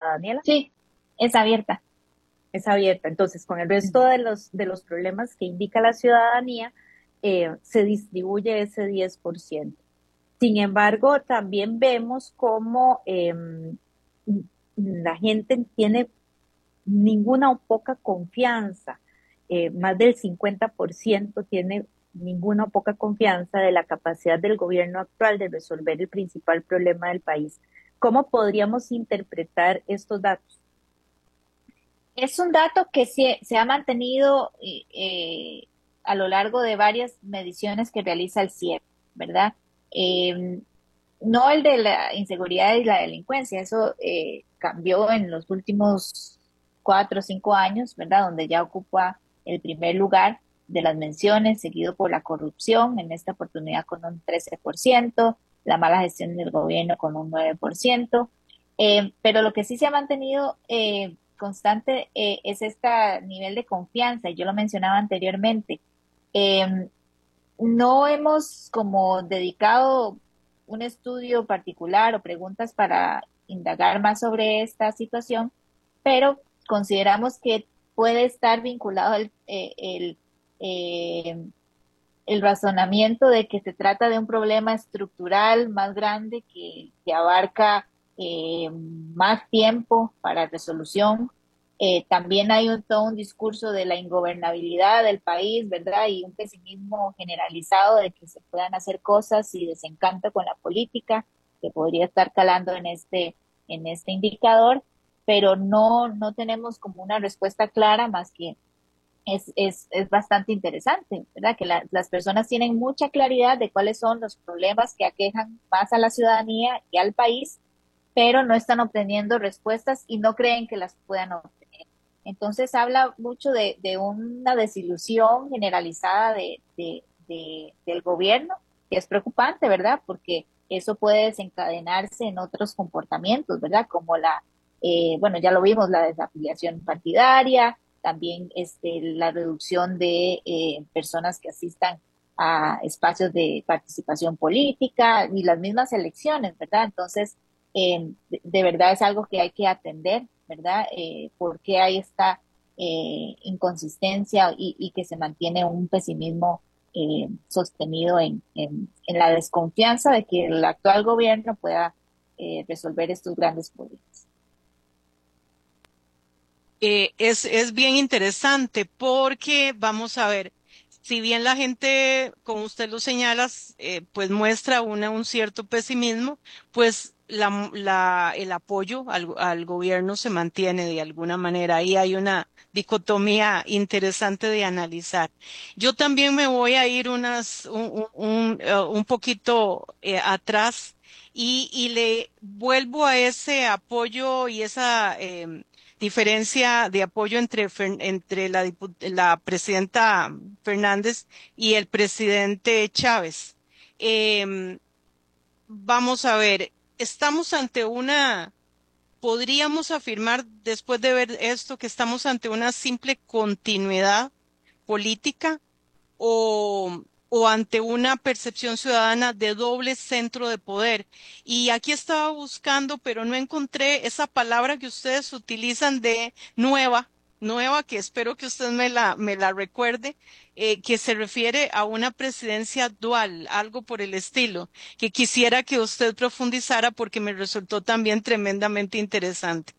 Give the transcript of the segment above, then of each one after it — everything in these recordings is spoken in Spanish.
Daniela. Sí, es abierta. Es abierta. Entonces, con el resto de los problemas que indica la ciudadanía, se distribuye ese 10%. Sin embargo, también vemos cómo la gente tiene ninguna o poca confianza. Más del 50% tiene ninguna o poca confianza de la capacidad del gobierno actual de resolver el principal problema del país. ¿Cómo podríamos interpretar estos datos? Es un dato que se ha mantenido a lo largo de varias mediciones que realiza el CIEP, ¿verdad? Eh, no el de la inseguridad y la delincuencia, eso cambió en los últimos 4 o 5 años, ¿verdad? Donde ya ocupa el primer lugar de las menciones, seguido por la corrupción, en esta oportunidad con un 13%, la mala gestión del gobierno con un 9%. Pero lo que sí se ha mantenido constante es este nivel de confianza, y yo lo mencionaba anteriormente. Eh, no hemos como dedicado un estudio particular o preguntas para indagar más sobre esta situación, pero consideramos que puede estar vinculado eh, el razonamiento de que se trata de un problema estructural más grande que abarca más tiempo para resolución. También hay todo un discurso de la ingobernabilidad del país, ¿verdad? Y un pesimismo generalizado de que se puedan hacer cosas y desencanto con la política, que podría estar calando en este indicador, pero no tenemos como una respuesta clara más que es bastante interesante, ¿verdad? Que las personas tienen mucha claridad de cuáles son los problemas que aquejan más a la ciudadanía y al país, pero no están obteniendo respuestas y no creen que las puedan obtener. Entonces habla mucho de una desilusión generalizada del gobierno, que es preocupante, ¿verdad? Porque eso puede desencadenarse en otros comportamientos, ¿verdad? Como bueno, ya lo vimos, la desafiliación partidaria, también la reducción de personas que asistan a espacios de participación política y las mismas elecciones, ¿verdad? Entonces, de verdad es algo que hay que atender, ¿verdad? Porque hay esta inconsistencia y que se mantiene un pesimismo sostenido en la desconfianza de que el actual gobierno pueda resolver estos grandes problemas. Es bien interesante porque, vamos a ver, si bien la gente, como usted lo señala, pues muestra un cierto pesimismo, pues el apoyo al gobierno se mantiene de alguna manera. Ahí hay una dicotomía interesante de analizar. Yo también me voy a ir un poquito atrás y le vuelvo a ese apoyo y esa diferencia de apoyo entre la presidenta Fernández y el presidente Chávez. Em, Vamos a ver, estamos ante podríamos afirmar después de ver esto que estamos ante una simple continuidad política o ante una percepción ciudadana de doble centro de poder. Y aquí estaba buscando, pero no encontré esa palabra que ustedes utilizan de nueva, que espero que usted me la recuerde, que se refiere a una presidencia dual, algo por el estilo, que quisiera que usted profundizara porque me resultó también tremendamente interesante.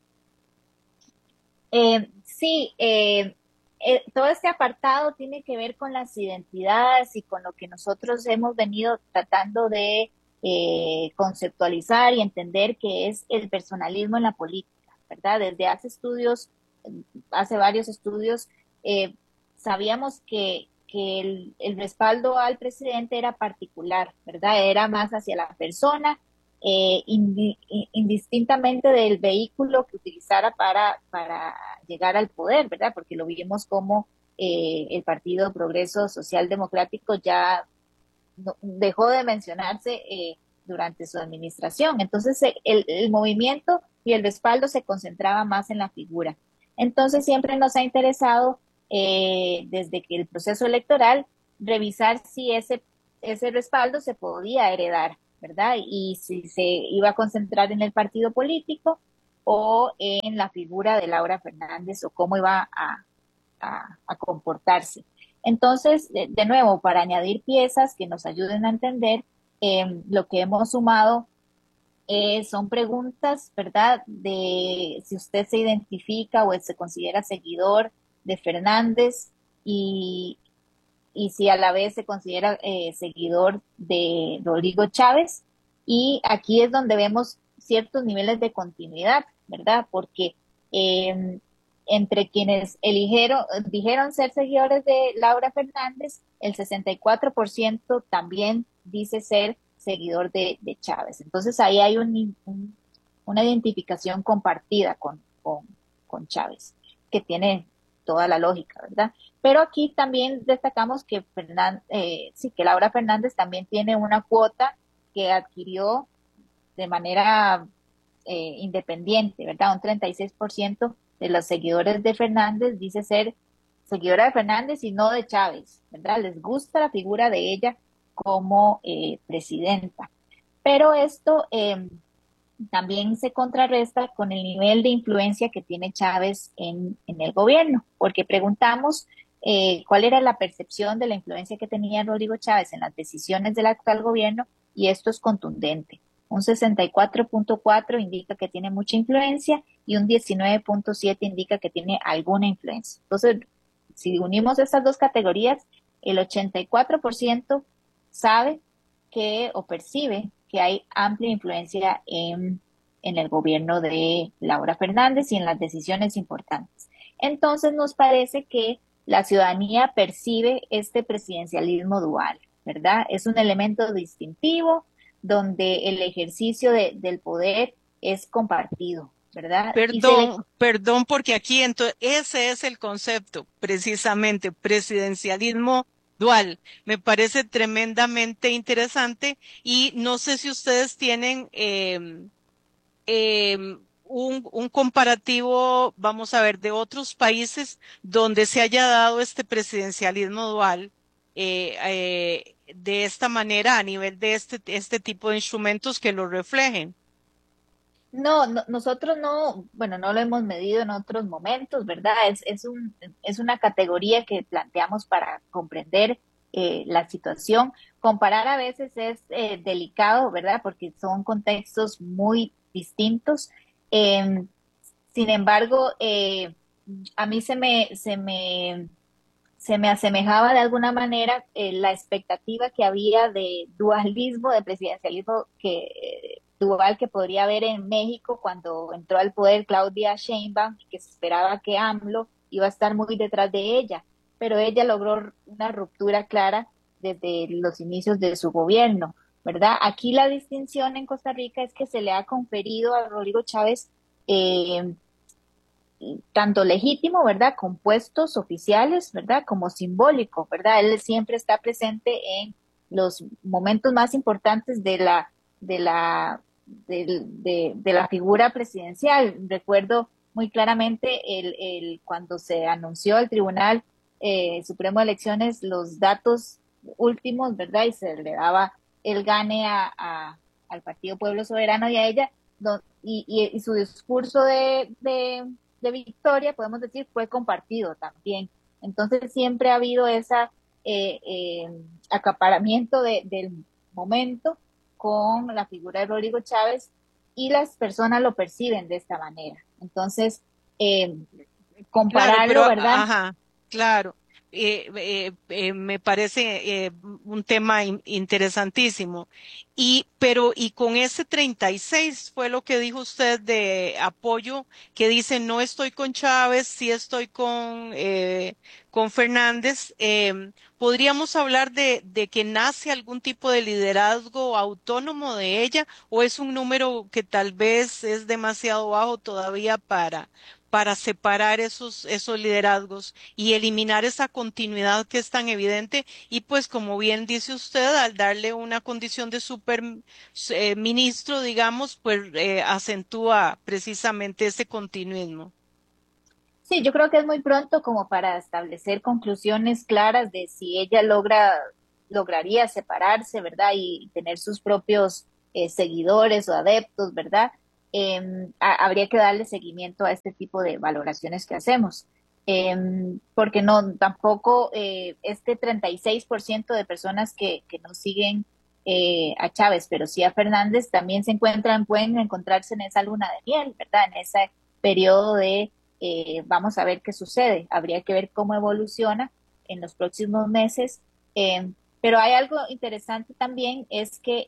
Sí, todo este apartado tiene que ver con las identidades y con lo que nosotros hemos venido tratando de conceptualizar y entender que es el personalismo en la política, ¿verdad? Desde hace varios estudios, eh, sabíamos que el respaldo al presidente era particular, ¿verdad? Era más hacia la persona indistintamente del vehículo que utilizara para llegar al poder, ¿verdad? Porque lo vimos como el Partido Progreso Social Democrático ya dejó de mencionarse durante su administración. Entonces, el movimiento y el respaldo se concentraba más en la figura. Entonces, siempre nos ha interesado, desde que el proceso electoral, revisar si ese respaldo se podía heredar, ¿verdad? Y si se iba a concentrar en el partido político o en la figura de Laura Fernández o cómo iba a comportarse. Entonces, de nuevo, para añadir piezas que nos ayuden a entender, lo que hemos sumado son preguntas, ¿verdad? De si usted se identifica o se considera seguidor de Fernández y, y si a la vez se considera seguidor de Rodrigo Chávez. Y aquí es donde vemos ciertos niveles de continuidad, ¿verdad? Porque eh, entre quienes dijeron ser seguidores de Laura Fernández, el 64% también dice ser seguidor de Chávez. Entonces ahí hay una identificación compartida con Chávez, que tiene toda la lógica, ¿verdad? Pero aquí también destacamos que, sí, que Laura Fernández también tiene una cuota que adquirió de manera independiente, ¿verdad? Un 36% de los seguidores de Fernández dice ser seguidora de Fernández y no de Chávez, ¿verdad? Les gusta la figura de ella como presidenta. Pero esto también se contrarresta con el nivel de influencia que tiene Chávez en el gobierno, porque preguntamos cuál era la percepción de la influencia que tenía Rodrigo Chávez en las decisiones del actual gobierno, y esto es contundente. Un 64.4 indica que tiene mucha influencia y un 19.7 indica que tiene alguna influencia. Entonces, si unimos estas dos categorías, el 84% sabe que o percibe que hay amplia influencia en el gobierno de Laura Fernández y en las decisiones importantes. Entonces nos parece que la ciudadanía percibe este presidencialismo dual, ¿verdad? Es un elemento distintivo donde el ejercicio del poder es compartido, ¿verdad? Perdón, porque aquí entonces ese es el concepto, precisamente, presidencialismo dual. Me parece tremendamente interesante y no sé si ustedes tienen un comparativo, vamos a ver, de otros países donde se haya dado este presidencialismo dual de esta manera a nivel de este tipo de instrumentos que lo reflejen. No, nosotros no, bueno, no lo hemos medido en otros momentos, ¿verdad? Es una categoría que planteamos para comprender la situación. Comparar a veces es delicado, ¿verdad? Porque son contextos muy distintos. Em, Sin embargo, a mí se me asemejaba de alguna manera la expectativa que había de dualismo, de presidencialismo dual que podría haber en México cuando entró al poder Claudia Sheinbaum, que se esperaba que AMLO iba a estar muy detrás de ella, pero ella logró una ruptura clara desde los inicios de su gobierno, ¿verdad? Aquí la distinción en Costa Rica es que se le ha conferido a Rodrigo Chávez eh, tanto legítimo, ¿verdad? Con puestos oficiales, ¿verdad? Como simbólico, ¿verdad? Él siempre está presente en los momentos más importantes de la figura presidencial. Recuerdo muy claramente cuando se anunció al Tribunal Supremo de Elecciones los datos últimos, ¿verdad? Y se le daba el gane al Partido Pueblo Soberano y a ella, y su discurso de victoria, podemos decir, fue compartido también. Entonces siempre ha habido esa acaparamiento del momento con la figura de Rodrigo Chávez y las personas lo perciben de esta manera. Entonces, Claro, pero, compararlo, ¿verdad? ajá, claro. Me parece un tema interesantísimo. Y con ese 36 fue lo que dijo usted de apoyo, que dice no estoy con Chávez, sí estoy con Fernández. ¿Podríamos hablar de que nace algún tipo de liderazgo autónomo de ella o es un número que tal vez es demasiado bajo todavía para separar esos liderazgos y eliminar esa continuidad que es tan evidente? Y pues como bien dice usted, al darle una condición de super ministro, digamos, pues acentúa precisamente ese continuismo. Sí, yo creo que es muy pronto como para establecer conclusiones claras de si ella lograría separarse, ¿verdad? Y tener sus propios seguidores o adeptos, ¿verdad? habría que darle seguimiento a este tipo de valoraciones que hacemos. Porque no, tampoco este 36% de personas que no siguen a Chávez, pero sí a Fernández, también se encuentran, pueden encontrarse en esa luna de miel, ¿verdad? En ese periodo de vamos a ver qué sucede. Habría que ver cómo evoluciona en los próximos meses. Pero hay algo interesante también, es que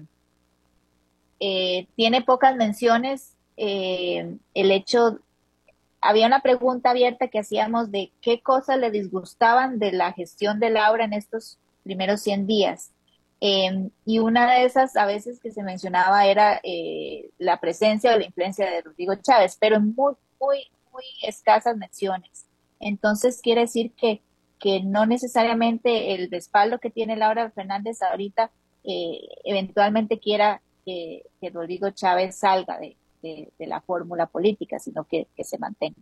tiene pocas menciones el hecho, había una pregunta abierta que hacíamos de qué cosas le disgustaban de la gestión de Laura en estos primeros 100 días. Y una de esas a veces que se mencionaba era la presencia o la influencia de Rodrigo Chávez, pero en muy escasas menciones. Entonces quiere decir que no necesariamente el respaldo que tiene Laura Fernández ahorita eventualmente quiera que Rodrigo Chávez salga de la fórmula política, sino que se mantenga.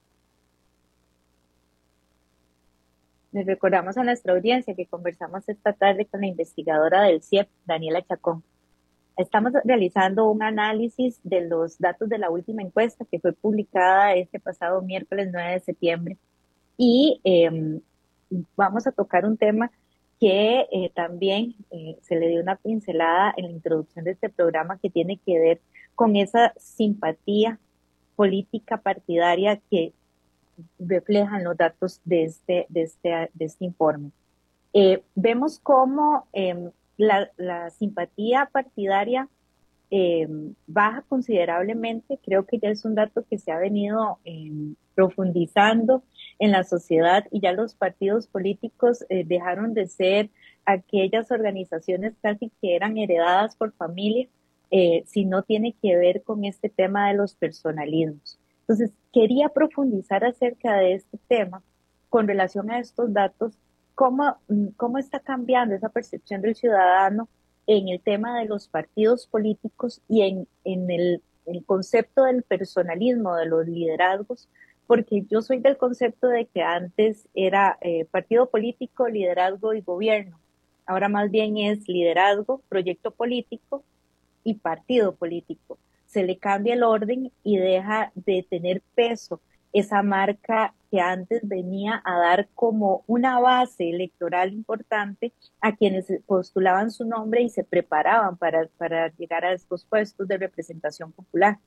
Les recordamos a nuestra audiencia que conversamos esta tarde con la investigadora del CIEP, Daniela Chacón. Estamos realizando un análisis de los datos de la última encuesta que fue publicada este pasado miércoles 9 de septiembre y vamos a tocar un tema que también se le dio una pincelada en la introducción de este programa, que tiene que ver con esa simpatía política partidaria que reflejan los datos de este informe. Vemos cómo la simpatía partidaria baja considerablemente. Creo que ya es un dato que se ha venido profundizando en la sociedad, y ya los partidos políticos dejaron de ser aquellas organizaciones casi que eran heredadas por familia, sino tiene que ver con este tema de los personalismos. Entonces, quería profundizar acerca de este tema con relación a estos datos, cómo está cambiando esa percepción del ciudadano en el tema de los partidos políticos y en el concepto del personalismo, de los liderazgos, porque yo soy del concepto de que antes era partido político, liderazgo y gobierno. Ahora más bien es liderazgo, proyecto político y partido político. Se le cambia el orden y deja de tener peso esa marca que antes venía a dar como una base electoral importante a quienes postulaban su nombre y se preparaban para llegar a estos puestos de representación popular.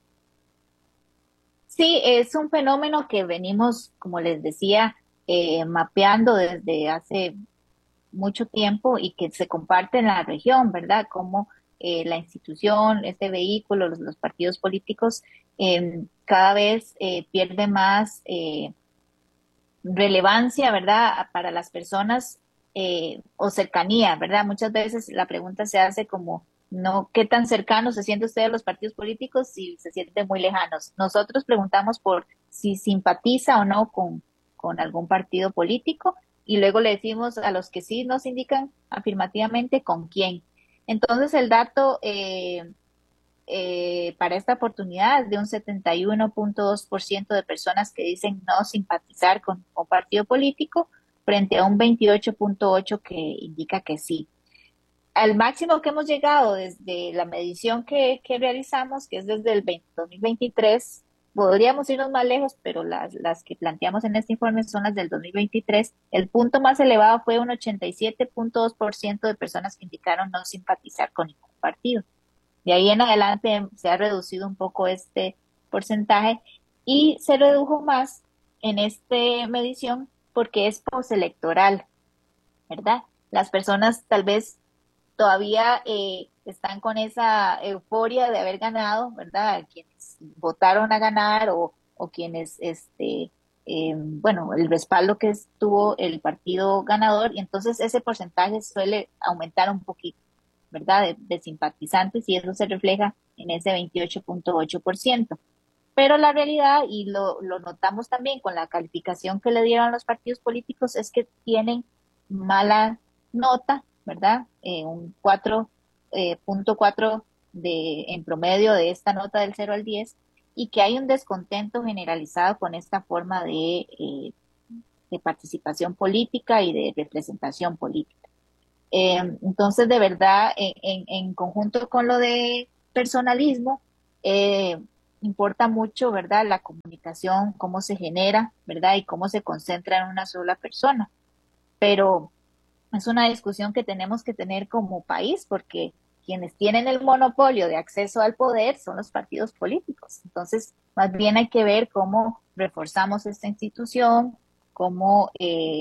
Sí, es un fenómeno que venimos, como les decía, mapeando desde hace mucho tiempo y que se comparte en la región, ¿verdad? Como la institución, este vehículo, los partidos políticos cada vez pierde más relevancia, ¿verdad? Para las personas o cercanía, ¿verdad? Muchas veces la pregunta se hace como, no, ¿qué tan cercanos se siente usted a los partidos políticos si se sienten muy lejanos? Nosotros preguntamos por si simpatiza o no con algún partido político, y luego le decimos a los que sí nos indican afirmativamente con quién. Entonces el dato para esta oportunidad es de un 71.2% de personas que dicen no simpatizar con un partido político, frente a un 28.8% que indica que sí. Al máximo que hemos llegado desde la medición que realizamos, que es desde el 2023, podríamos irnos más lejos, pero las que planteamos en este informe son las del 2023. El punto más elevado fue un 87.2% de personas que indicaron no simpatizar con ningún partido. De ahí en adelante se ha reducido un poco este porcentaje, y se redujo más en esta medición porque es postelectoral, ¿verdad? Las personas tal vez todavía están con esa euforia de haber ganado, ¿verdad? Quienes votaron a ganar o quienes, bueno, el respaldo que tuvo el partido ganador, y entonces ese porcentaje suele aumentar un poquito, ¿verdad? De simpatizantes, y eso se refleja en ese 28.8%. Pero la realidad, y lo notamos también con la calificación que le dieron los partidos políticos, es que tienen mala nota, ¿verdad? Un 4.4 en promedio de esta nota del 0 al 10, y que hay un descontento generalizado con esta forma de participación política y de representación política. Entonces, de verdad, en conjunto con lo de personalismo, eh, importa mucho, ¿verdad? La comunicación, cómo se genera, ¿verdad? Y cómo se concentra en una sola persona. Pero es una discusión que tenemos que tener como país porque quienes tienen el monopolio de acceso al poder son los partidos políticos. Entonces, más bien hay que ver cómo reforzamos esta institución, cómo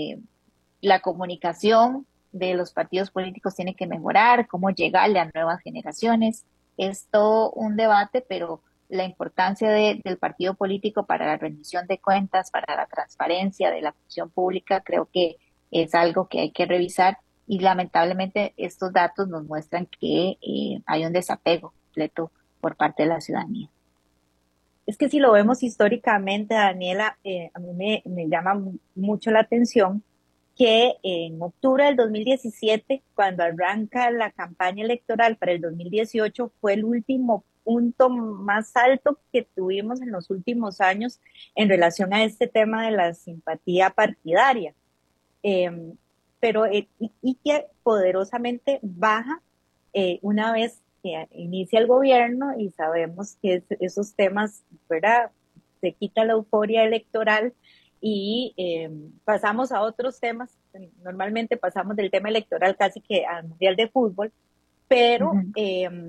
la comunicación de los partidos políticos tiene que mejorar, cómo llegarle a nuevas generaciones. Es todo un debate, pero la importancia del partido político para la rendición de cuentas, para la transparencia de la función pública, creo que es algo que hay que revisar y lamentablemente estos datos nos muestran que hay un desapego completo por parte de la ciudadanía. Es que si lo vemos históricamente, Daniela, a mí me llama mucho la atención que en octubre del 2017, cuando arranca la campaña electoral para el 2018, fue el último punto más alto que tuvimos en los últimos años en relación a este tema de la simpatía partidaria. Eh, pero y que poderosamente baja una vez que inicia el gobierno y sabemos que esos temas, ¿verdad? Se quita la euforia electoral y pasamos a otros temas. Normalmente pasamos del tema electoral casi que al Mundial de Fútbol, pero Ujú.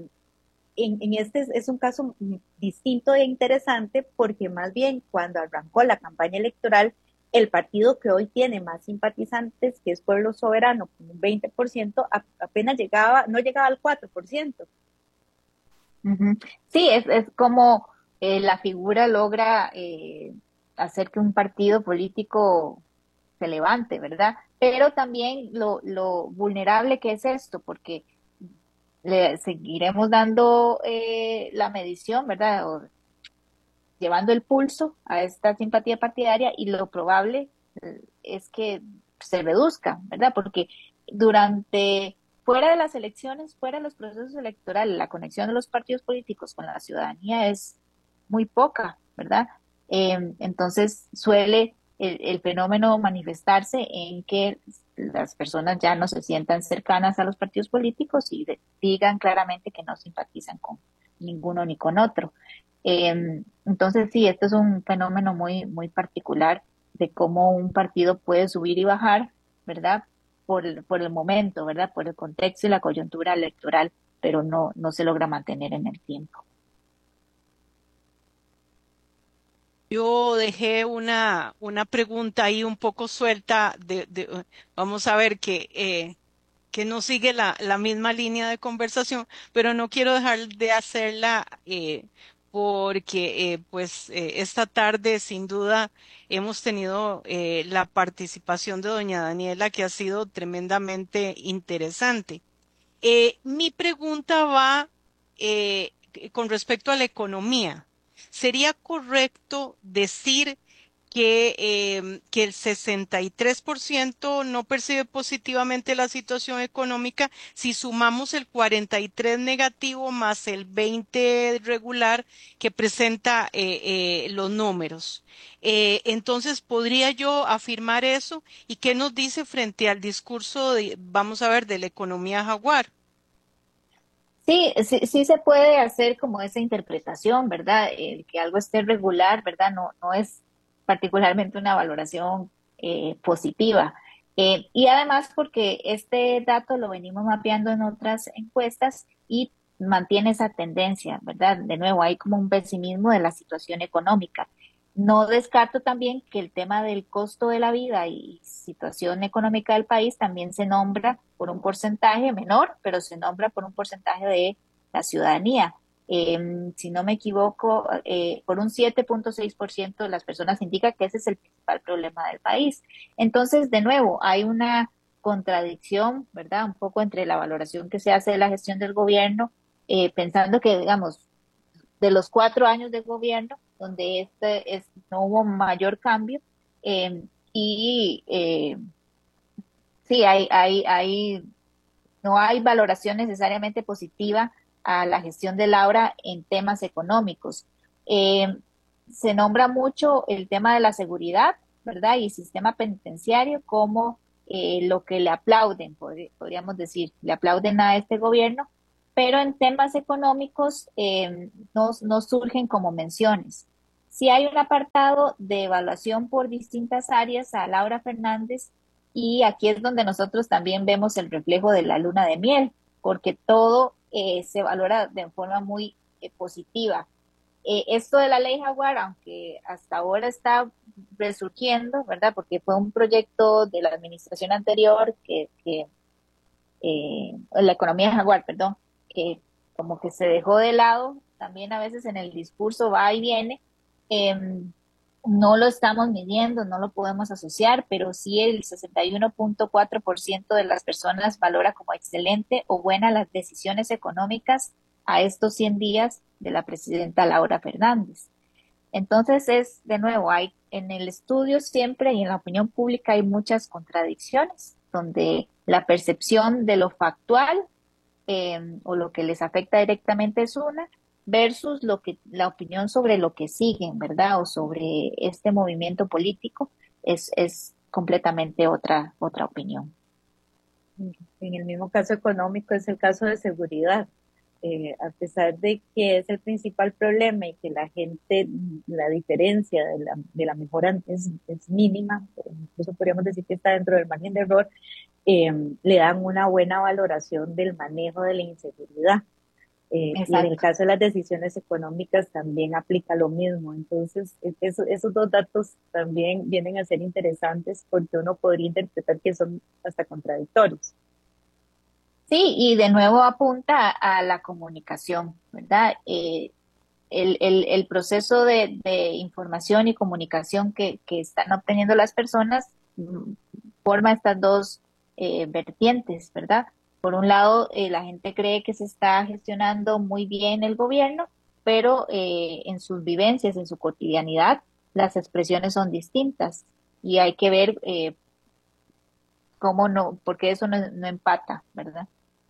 en este es un caso distinto e interesante porque más bien cuando arrancó la campaña electoral, el partido que hoy tiene más simpatizantes, que es Pueblo Soberano, con un 20%, apenas llegaba, no llegaba al 4%. Ujú. Sí, es como la figura logra hacer que un partido político se levante, ¿verdad? Pero también lo vulnerable que es esto, porque le seguiremos dando la medición, ¿verdad? O llevando el pulso a esta simpatía partidaria y lo probable es que se reduzca, ¿verdad? Porque durante, fuera de las elecciones, fuera de los procesos electorales, la conexión de los partidos políticos con la ciudadanía es muy poca, ¿verdad? Entonces suele el fenómeno manifestarse en que las personas ya no se sientan cercanas a los partidos políticos y digan claramente que no simpatizan con ninguno ni con otro. Entonces, sí, esto es un fenómeno muy, muy particular de cómo un partido puede subir y bajar, ¿verdad? Por el momento, ¿verdad? Por el contexto y la coyuntura electoral, pero no se logra mantener en el tiempo. Yo dejé una pregunta ahí un poco suelta vamos a ver que no sigue la misma línea de conversación, pero no quiero dejar de hacerla porque pues esta tarde sin duda hemos tenido la participación de doña Daniela que ha sido tremendamente interesante. Mi pregunta va con respecto a la economía. ¿Sería correcto decir que el 63% no percibe positivamente la situación económica si sumamos el 43% negativo más el 20% regular que presenta los números? Entonces, ¿podría yo afirmar eso? ¿Y qué nos dice frente al discurso vamos a ver, de la economía jaguar? Sí, sí, sí se puede hacer como esa interpretación, ¿verdad? El que algo esté regular, ¿verdad? No es particularmente una valoración positiva. Y además porque este dato lo venimos mapeando en otras encuestas y mantiene esa tendencia, ¿verdad? De nuevo, hay como un pesimismo de la situación económica. No descarto también que el tema del costo de la vida y situación económica del país también se nombra por un porcentaje menor, pero se nombra por un porcentaje de la ciudadanía. Si no me equivoco, por un 7,6% de las personas indica que ese es el principal problema del país. Entonces, de nuevo, hay una contradicción, ¿verdad? Un poco entre la valoración que se hace de la gestión del gobierno, pensando que, digamos, de los 4 años de gobierno, donde no hubo mayor cambio, eh, y sí, no hay valoración necesariamente positiva a la gestión de Laura en temas económicos. Eh, Se nombra mucho el tema de la seguridad, ¿verdad? Y sistema penitenciario como lo que le aplauden, podríamos decir, le aplauden a este gobierno, pero en temas económicos no surgen como menciones. Sí hay un apartado de evaluación por distintas áreas a Laura Fernández y aquí es donde nosotros también vemos el reflejo de la luna de miel, porque todo se valora de forma muy positiva. Esto de la ley Jaguar, aunque hasta ahora está resurgiendo, ¿verdad? Porque fue un proyecto de la administración anterior la economía Jaguar, perdón, que como que se dejó de lado, también a veces en el discurso va y viene. No lo estamos midiendo, no lo podemos asociar, pero sí el 61.4% de las personas valora como excelente o buena las decisiones económicas a estos 100 días de la presidenta Laura Fernández. Entonces es, de nuevo, hay en el estudio siempre y en la opinión pública hay muchas contradicciones, donde la percepción de lo factual o lo que les afecta directamente es una, versus la opinión sobre lo que siguen, ¿verdad? O sobre este movimiento político es completamente otra opinión. En el mismo caso económico es el caso de seguridad. A pesar de que es el principal problema y que la gente, la diferencia de la mejora es mínima, incluso podríamos decir que está dentro del margen de error, le dan una buena valoración del manejo de la inseguridad. Y en el Exacto. caso de las decisiones económicas también aplica lo mismo. Entonces, esos dos datos también vienen a ser interesantes porque uno podría interpretar que son hasta contradictorios. Sí, y de nuevo apunta a la comunicación, ¿verdad? El proceso de información y comunicación que están obteniendo las personas forma estas dos vertientes, ¿verdad? Por un lado, la gente cree que se está gestionando muy bien el gobierno, pero en sus vivencias, en su cotidianidad, las expresiones son distintas y hay que ver cómo no, porque eso no empata, ¿verdad?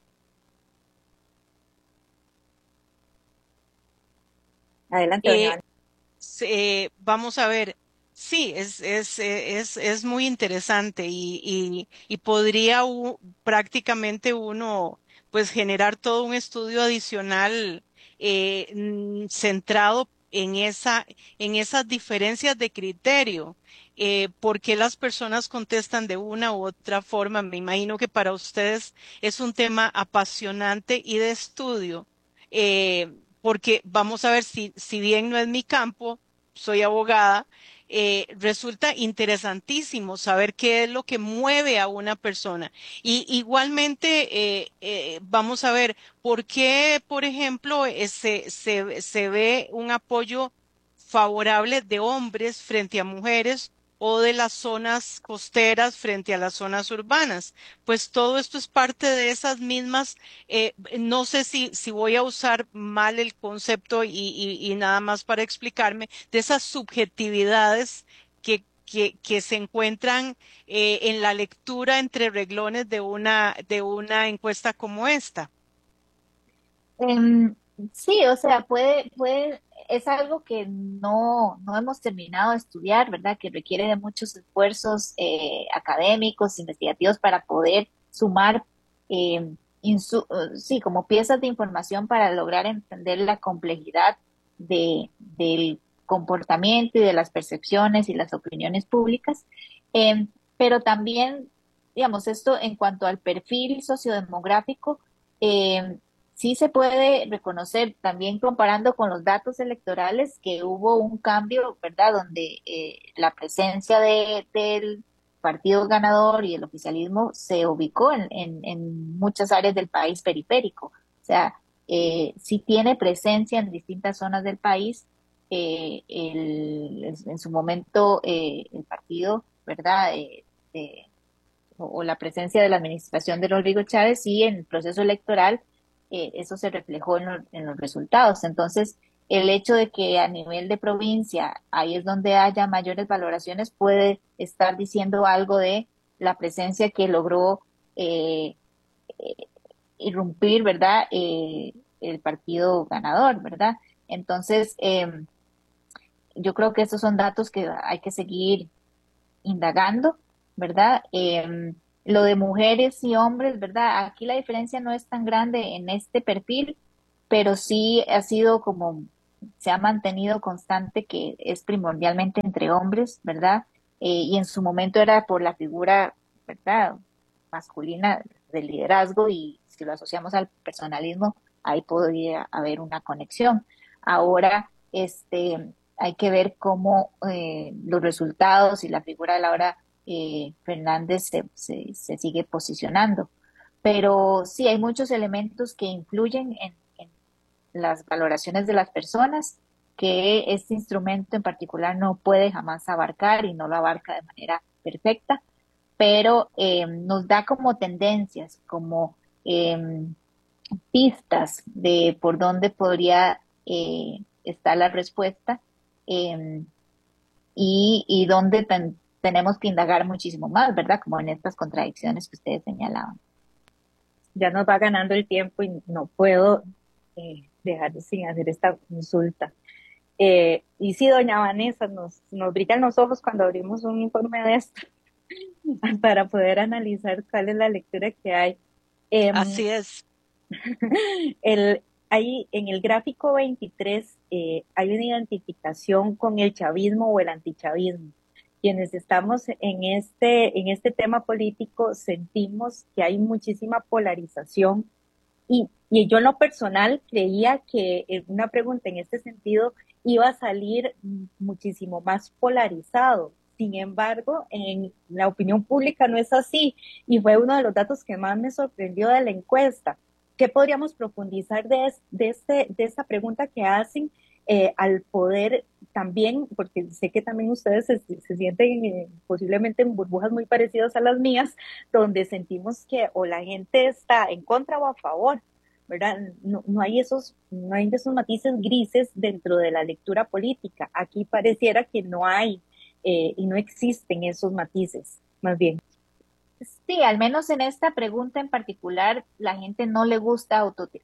Adelante, doña Eh, Ana. Vamos a ver, sí, es muy interesante y podría prácticamente uno pues generar todo un estudio adicional centrado en esas diferencias de criterio. ¿Por qué las personas contestan de una u otra forma? Me imagino que para ustedes es un tema apasionante y de estudio. Porque vamos a ver si bien no es mi campo, soy abogada, resulta interesantísimo saber qué es lo que mueve a una persona. Y igualmente, vamos a ver por qué, por ejemplo, se ve un apoyo favorable de hombres frente a mujeres o de las zonas costeras frente a las zonas urbanas. Pues todo esto es parte de esas mismas no sé si voy a usar mal el concepto y nada más para explicarme, de esas subjetividades que se encuentran en la lectura entre reglones de una encuesta como esta. Em, sí, o sea, es algo que no hemos terminado de estudiar, ¿verdad? Que requiere de muchos esfuerzos académicos, investigativos para poder sumar, sí, como piezas de información para lograr entender la complejidad del comportamiento y de las percepciones y las opiniones públicas. Pero también, digamos, esto en cuanto al perfil sociodemográfico, em, sí se puede reconocer también comparando con los datos electorales que hubo un cambio, ¿verdad? Donde la presencia del partido ganador y el oficialismo se ubicó en muchas áreas del país periférico. O sea, sí tiene presencia en distintas zonas del país. En su momento el partido, ¿verdad? O la presencia de la administración de Rodrigo Chávez y en el proceso electoral eso se reflejó en los resultados. Entonces, el hecho de que a nivel de provincia, ahí es donde haya mayores valoraciones, puede estar diciendo algo de la presencia que logró eh, eh, irrumpir, ¿verdad? El partido ganador, ¿verdad? Entonces, yo creo que estos son datos que hay que seguir indagando, ¿verdad? Lo de mujeres y hombres, ¿verdad? Aquí la diferencia no es tan grande en este perfil, pero sí ha sido como, se ha mantenido constante que es primordialmente entre hombres, ¿verdad? Y en su momento era por la figura, ¿verdad? Masculina del liderazgo y si lo asociamos al personalismo, ahí podría haber una conexión. Ahora, hay que ver cómo los resultados y la figura de Laura Fernández se sigue posicionando. Pero sí, hay muchos elementos que influyen en las valoraciones de las personas que este instrumento en particular no puede jamás abarcar y no lo abarca de manera perfecta, pero nos da como tendencias, como eh, pistas de por dónde podría estar la respuesta eh, y dónde tenemos que indagar muchísimo más, ¿verdad? Como en estas contradicciones que ustedes señalaban. Ya nos va ganando el tiempo y no puedo dejar sin hacer esta consulta. Y sí, doña Vanessa, nos brillan los ojos cuando abrimos un informe de esto para poder analizar cuál es la lectura que hay. Em, Así es. Ahí en el gráfico 23 hay una identificación con el chavismo o el antichavismo. Quienes estamos en este tema político sentimos que hay muchísima polarización y yo en lo personal creía que una pregunta en este sentido iba a salir muchísimo más polarizado. Sin embargo, en la opinión pública no es así y fue uno de los datos que más me sorprendió de la encuesta. ¿Qué podríamos profundizar de esta pregunta que hacen al poder también, porque sé que también ustedes se sienten posiblemente en burbujas muy parecidas a las mías, donde sentimos que o la gente está en contra o a favor, ¿verdad? No hay esos matices grises dentro de la lectura política. Aquí pareciera que no hay y no existen esos matices, más bien. Sí, al menos en esta pregunta en particular, la gente no le gusta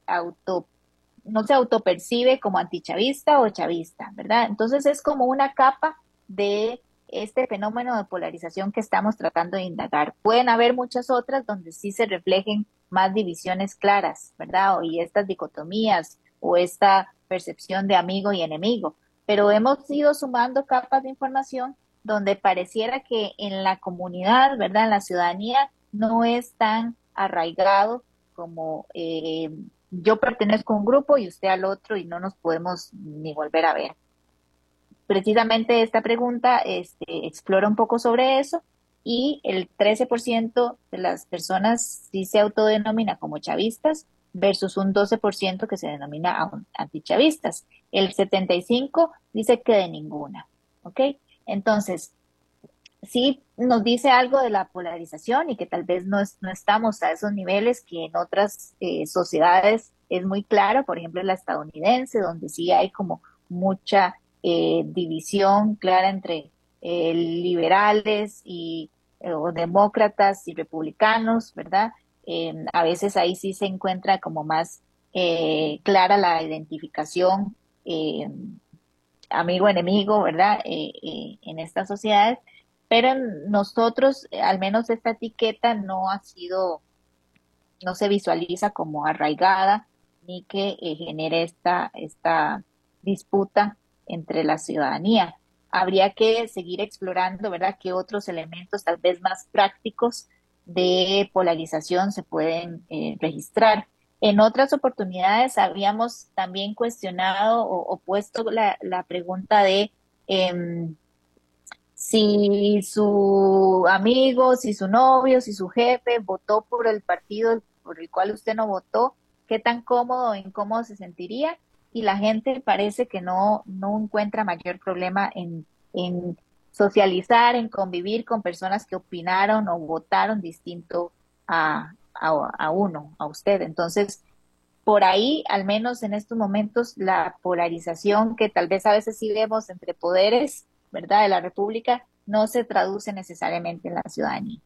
no se autopercibe como antichavista o chavista, ¿verdad? Entonces es como una capa de este fenómeno de polarización que estamos tratando de indagar. Pueden haber muchas otras donde sí se reflejen más divisiones claras, ¿verdad? Y estas dicotomías o esta percepción de amigo y enemigo. Pero hemos ido sumando capas de información donde pareciera que en la comunidad, ¿verdad? En la ciudadanía no es tan arraigado como yo pertenezco a un grupo y usted al otro y no nos podemos ni volver a ver. Precisamente esta pregunta explora un poco sobre eso y el 13% de las personas sí se autodenomina como chavistas versus un 12% que se denomina antichavistas. El 75% dice que de ninguna, ¿ok? Entonces, sí nos dice algo de la polarización y que tal vez no estamos a esos niveles que en otras sociedades es muy claro, por ejemplo, la estadounidense, donde sí hay como mucha división clara entre liberales o demócratas y republicanos, ¿verdad? A veces ahí sí se encuentra como más clara la identificación eh, amigo-enemigo, ¿verdad? En estas sociedades, pero en nosotros, al menos esta etiqueta no ha sido, no se visualiza como arraigada ni que genere esta disputa entre la ciudadanía. Habría que seguir explorando, ¿verdad?, qué otros elementos tal vez más prácticos de polarización se pueden registrar. En otras oportunidades habíamos también cuestionado o puesto la pregunta de em, si su amigo, si su novio, si su jefe votó por el partido por el cual usted no votó, qué tan cómodo o incómodo se sentiría. Y la gente parece que no encuentra mayor problema en socializar, en convivir con personas que opinaron o votaron distinto a uno, a usted. Entonces, por ahí, al menos en estos momentos, la polarización que tal vez a veces sí vemos entre poderes, ¿verdad?, de la República, no se traduce necesariamente en la ciudadanía.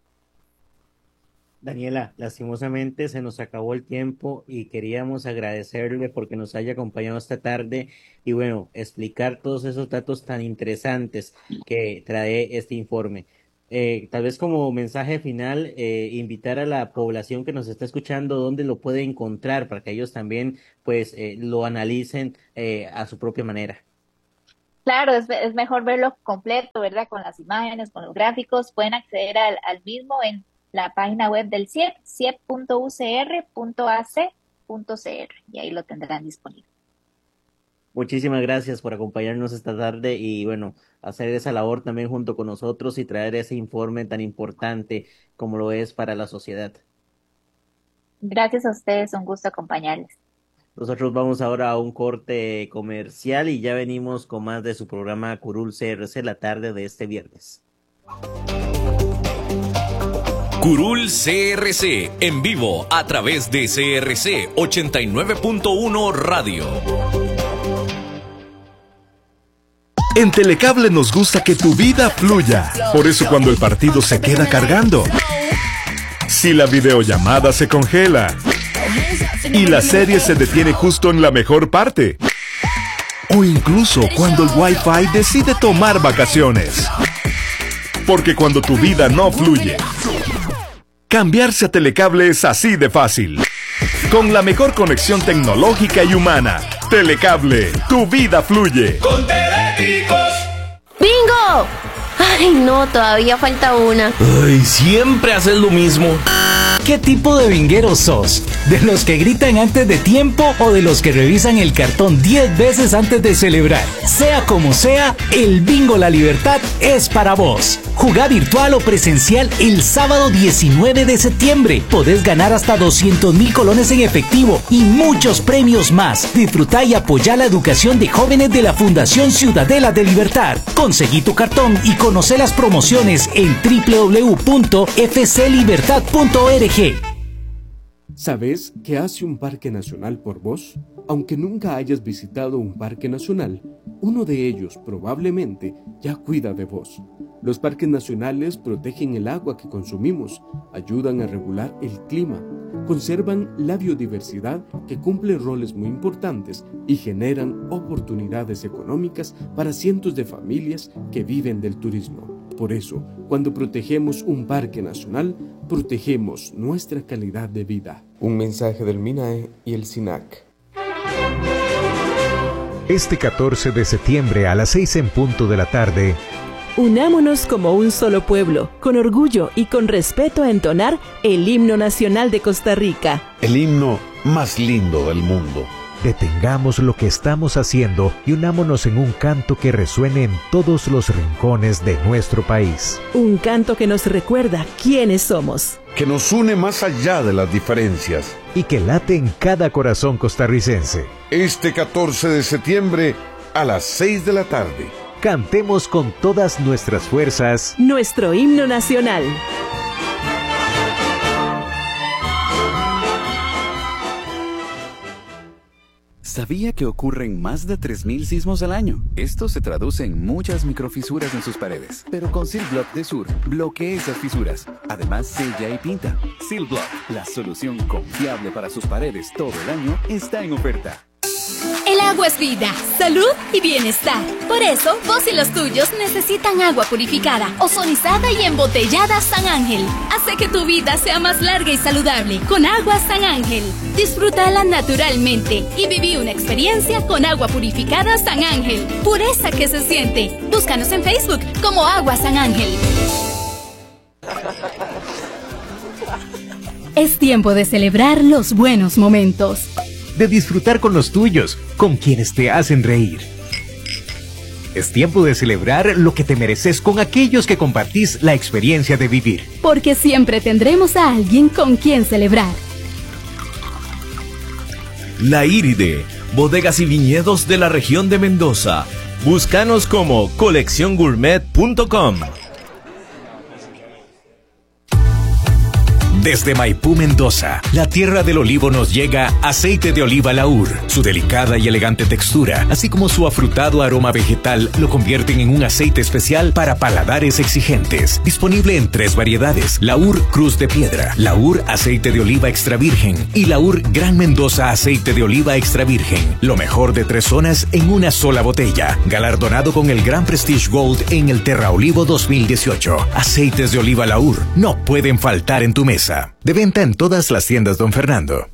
Daniela, lastimosamente se nos acabó el tiempo y queríamos agradecerle porque nos haya acompañado esta tarde y bueno, explicar todos esos datos tan interesantes que trae este informe. tal vez como mensaje final, invitar a la población que nos está escuchando dónde lo puede encontrar para que ellos también pues lo analicen a su propia manera. Claro, es mejor verlo completo, ¿verdad? Con las imágenes, con los gráficos. Pueden acceder al mismo en la página web del CIEP, ciep.ucr.ac.cr, y ahí lo tendrán disponible. Muchísimas gracias por acompañarnos esta tarde y bueno, hacer esa labor también junto con nosotros y traer ese informe tan importante como lo es para la sociedad. Gracias a ustedes, un gusto acompañarles. Nosotros vamos ahora a un corte comercial y ya venimos con más de su programa Curul CRC la tarde de este viernes. Curul CRC en vivo a través de CRC 89.1 Radio. En Telecable nos gusta que tu vida fluya. Por eso cuando el partido se queda cargando, si la videollamada se congela y la serie se detiene justo en la mejor parte, o incluso cuando el Wi-Fi decide tomar vacaciones. Porque cuando tu vida no fluye, cambiarse a Telecable es así de fácil. Con la mejor conexión tecnológica y humana, Telecable, tu vida fluye. Con Teléticos. ¡Bingo! Ay, no, todavía falta una. Ay, siempre haces lo mismo. ¿Qué tipo de vinguero sos? ¿De los que gritan antes de tiempo o de los que revisan el cartón 10 veces antes de celebrar? Sea como sea, el Bingo La Libertad es para vos. Jugá virtual o presencial el sábado 19 de septiembre. Podés ganar hasta 200,000 colones en efectivo y muchos premios más. Disfrutá y apoyá la educación de jóvenes de la Fundación Ciudadela de Libertad. Conseguí tu cartón y conocé las promociones en www.fclibertad.org. ¿Sabes qué hace un parque nacional por vos? Aunque nunca hayas visitado un parque nacional, uno de ellos probablemente ya cuida de vos. Los parques nacionales protegen el agua que consumimos, ayudan a regular el clima, conservan la biodiversidad que cumple roles muy importantes y generan oportunidades económicas para cientos de familias que viven del turismo. Por eso, cuando protegemos un parque nacional, protegemos nuestra calidad de vida. Un mensaje del MINAE y el SINAC. Este 14 de septiembre a las 6 en punto de la tarde, unámonos como un solo pueblo, con orgullo y con respeto a entonar el himno nacional de Costa Rica. El himno más lindo del mundo. Detengamos lo que estamos haciendo y unámonos en un canto que resuene en todos los rincones de nuestro país. Un canto que nos recuerda quiénes somos. Que nos une más allá de las diferencias. Y que late en cada corazón costarricense. Este 14 de septiembre a las 6 de la tarde. Cantemos con todas nuestras fuerzas nuestro himno nacional. ¿Sabía que ocurren más de 3.000 sismos al año? Esto se traduce en muchas microfisuras en sus paredes. Pero con Silblock de Sur, bloquea esas fisuras. Además, sella y pinta. Silblock, la solución confiable para sus paredes todo el año, está en oferta. El agua es vida, salud y bienestar. Por eso, vos y los tuyos necesitan agua purificada, ozonizada y embotellada San Ángel. Hace que tu vida sea más larga y saludable con agua San Ángel. Disfrútala naturalmente y viví una experiencia con agua purificada San Ángel. Pureza que se siente. Búscanos en Facebook como Agua San Ángel. Es tiempo de celebrar los buenos momentos. De disfrutar con los tuyos, con quienes te hacen reír. Es tiempo de celebrar lo que te mereces con aquellos que compartís la experiencia de vivir. Porque siempre tendremos a alguien con quien celebrar. La Iride, bodegas y viñedos de la región de Mendoza. Búscanos como colecciongourmet.com. Desde Maipú, Mendoza, la tierra del olivo, nos llega aceite de oliva Laur. Su delicada y elegante textura, así como su afrutado aroma vegetal, lo convierten en un aceite especial para paladares exigentes. Disponible en 3 variedades: Laur Cruz de Piedra, Laur Aceite de Oliva Extra Virgen y Laur Gran Mendoza Aceite de Oliva Extra Virgen. Lo mejor de 3 zonas en una sola botella. Galardonado con el Gran Prestige Gold en el Terra Olivo 2018. Aceites de oliva Laur no pueden faltar en tu mesa. De venta en todas las tiendas Don Fernando.